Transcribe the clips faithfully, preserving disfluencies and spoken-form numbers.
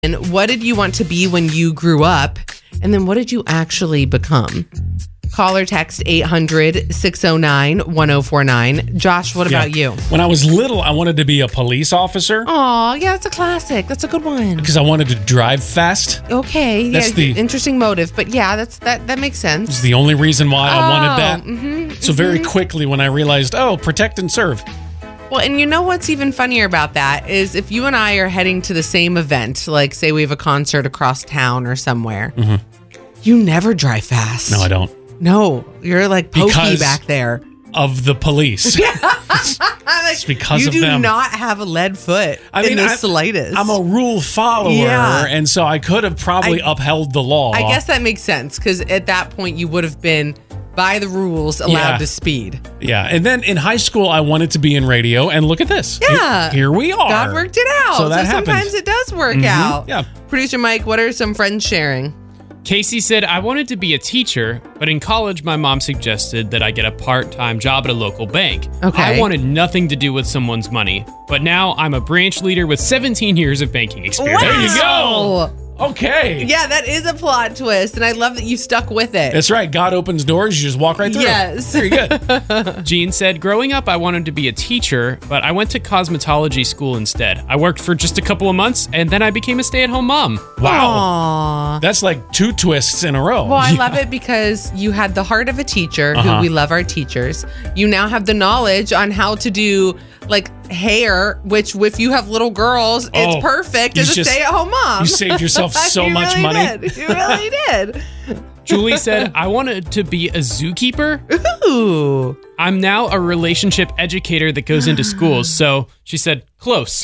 And what did you want to be when you grew up? And then what did you actually become? Call or text eight hundred, six oh nine, one oh four nine. Josh, what Yeah. about you? When I was little, I wanted to be a police officer Oh, yeah, that's a classic. That's a good one. because I wanted to drive fast. Okay, That's yeah, the- interesting motive, but yeah, that's that. That makes sense. It's the only reason why I wanted that. Mm-hmm, So very quickly when I realized, oh, protect and serve. Well, and you know what's even funnier about that is if you and I are heading to the same event, like say we have a concert across town or somewhere, you never drive fast. No, I don't. No, you're like pokey Because- back there. Of the police. Like, It's because you of do them. not have a lead foot I in mean, the I- slightest. I'm a rule follower, Yeah. and so I could have probably I- upheld the law. I guess that makes sense because at that point you would have been by the rules allowed Yeah. to speed. Yeah, and then in high school, I wanted to be in radio, and look at this. Yeah. Here, here we are. God worked it out. So that happened. sometimes it does work Mhm, out. yeah. Producer Mike, what are some friends sharing? Casey said, I wanted to be a teacher, but in college, my mom suggested that I get a part-time job at a local bank. Okay. I wanted nothing to do with someone's money, but now I'm a branch leader with seventeen years of banking experience. There you go. Wow. Okay. Yeah, that is a plot twist, and I love that you stuck with it. That's right. God opens doors. You just walk right through. Yes. Very good. Jean said, growing up, I wanted to be a teacher, but I went to cosmetology school instead. I worked for just a couple of months, and then I became a stay-at-home mom. Wow. Aww. That's like two twists in a row. Well, I love it because you had the heart of a teacher, Uh-huh. who we love our teachers. You now have the knowledge on how to do like hair, which if you have little girls, Oh, it's perfect you as a just- stay-at-home mom. you saved yourself so You much really money. Did. You really did. Julie said, I wanted to be a zookeeper. Ooh. I'm now a relationship educator that goes into schools. So she said, close.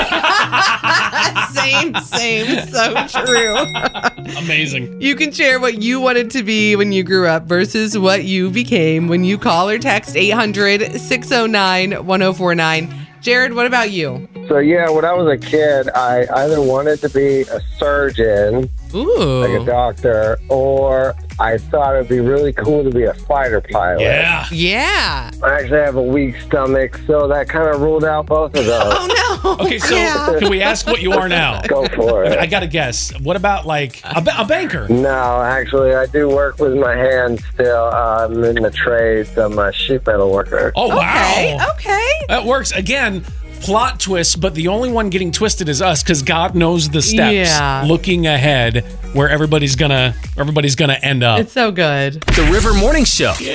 Same, same. So true. Amazing. You can share what you wanted to be when you grew up versus what you became when you call or text eight hundred, six oh nine, one oh four nine. Jared, what about you? So, yeah, when I was a kid, I either wanted to be a surgeon, Ooh. like a doctor, or I thought it'd be really cool to be a fighter pilot. Yeah. Yeah. I actually have a weak stomach, so that kind of ruled out both of those. Oh, no. Okay, so Yeah. can we ask what you are now? Go for it. I got to guess. What about like a, ba- a banker? No, actually, I do work with my hands still. I'm in the trades. I'm a sheet metal worker. Oh, Okay. wow. Okay. That works. Again, plot twist, but the only one getting twisted is us because God knows the steps. Yeah. Looking ahead where everybody's gonna everybody's gonna end up. It's so good. The River Morning Show.